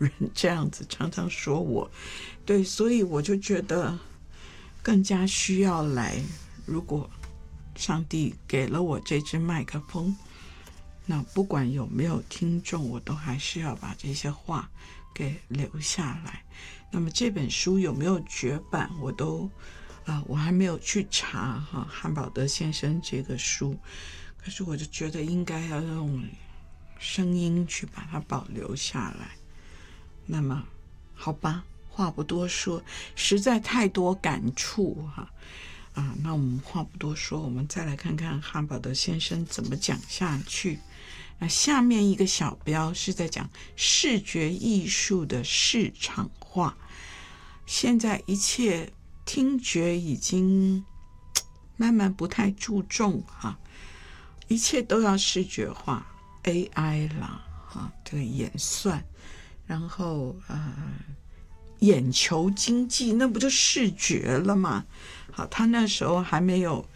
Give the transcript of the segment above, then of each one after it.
人这样子常常说我，对，所以我就觉得更加需要来，如果上帝给了我这支麦克风，那不管有没有听众，我都还是要把这些话给留下来。那么这本书有没有绝版，我还没有去查汉堡德先生这个书，可是我就觉得应该要用声音去把它保留下来。那么好吧，话不多说，实在太多感触那我们话不多说，我们再来看看汉堡德先生怎么讲下去。那下面一个小标是在讲视觉艺术的市场化。现在一切听觉已经慢慢不太注重一切都要视觉化 ，AI 啦这个演算，然后眼球经济，那不就视觉了吗？好，他那时候还没有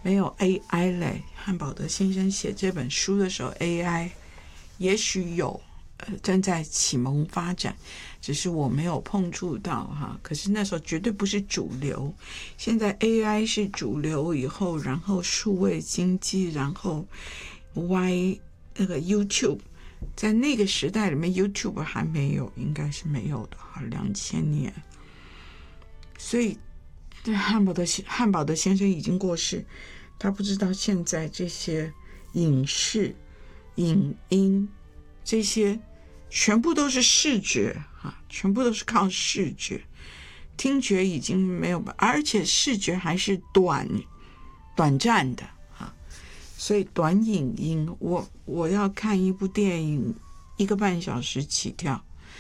AI 嘞。汉堡德先生写这本书的时候 ，AI 也许正在启蒙发展，只是我没有碰触到可是那时候绝对不是主流。现在 AI 是主流以后，然后数位经济，然后那个 YouTube。在那个时代里面 YouTube 还没有，应该是没有的2000年。所以汉堡德先生已经过世，他不知道现在这些影视影音这些全部都是视觉全部都是靠视觉，听觉已经没有，而且视觉还是短暂的所以短影音，我要看一部电影1个半小时起跳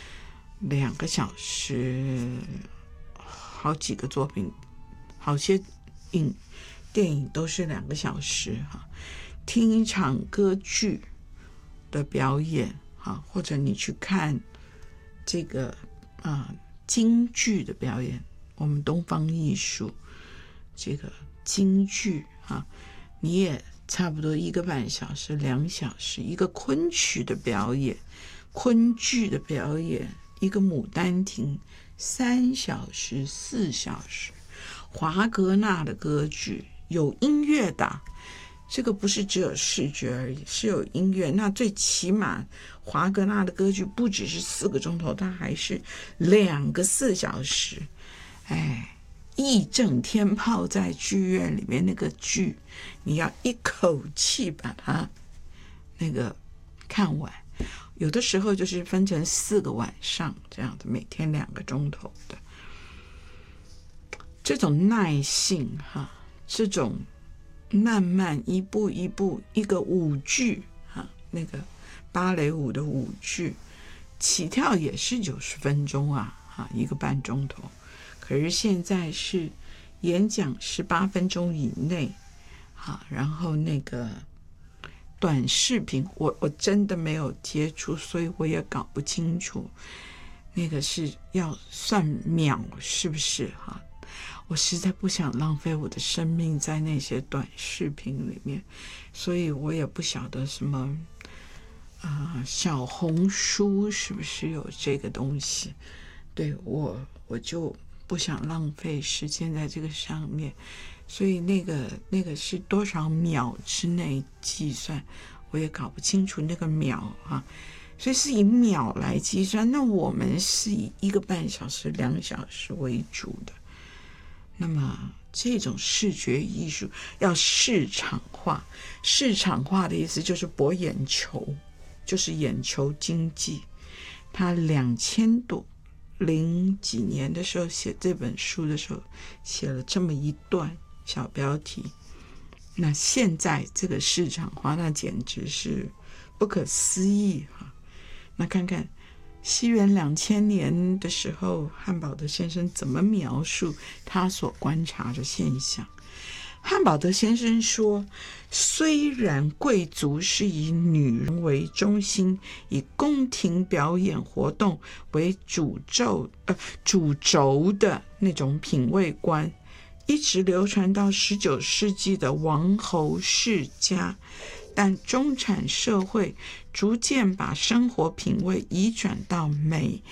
，2个小时，好几个作品，好些电影都是2个小时听一场歌剧的表演或者你去看这个京剧的表演，我们东方艺术这个京剧你也差不多1个半小时2小时，一个昆曲的表演，昆剧的表演，一个牡丹亭3小时4小时，华格纳的歌剧有音乐的，这个不是只有视觉而已，是有音乐。那最起码华格纳的歌剧不只是4个钟头，它还是2个4小时。一整天泡在剧院里面，那个剧你要一口气把它那个看完，有的时候就是分成4个晚上这样的，每天2个钟头的。这种耐性这种慢慢一步一步，一个舞剧那个芭蕾舞的舞剧起跳也是90分钟1个半钟头，可是现在是演讲18分钟以内然后那个短视频我真的没有接触，所以我也搞不清楚那个是要算秒是不是我实在不想浪费我的生命在那些短视频里面，所以我也不晓得什么小红书是不是有这个东西。对，我就不想浪费时间在这个上面，所以那个是多少秒之内计算，我也搞不清楚那个秒所以是以秒来计算。那我们是以1个半小时2小时为主的，那么这种视觉艺术要市场化，市场化的意思就是博眼球，就是眼球经济。他2000多零几年的时候写这本书的时候写了这么一段小标题，那现在这个市场化那简直是不可思议那看看西元2000年的时候，汉堡德先生怎么描述他所观察的现象。汉堡德先生说，虽然贵族是以女人为中心，以宫廷表演活动为主轴的那种品味观，一直流传到19世纪的王侯世家，但中产社会逐渐把生活品味移转到美